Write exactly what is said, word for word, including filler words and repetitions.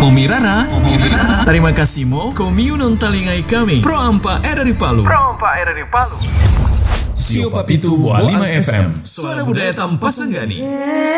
Pomirara, Pomirara. Terima kasih mo, komiu non talingai kami. Pro Ampa era di Palu. Pro Ampa era di Palu. Sio Papitu Boa lima F M. Suara budaya tanpa sanggani.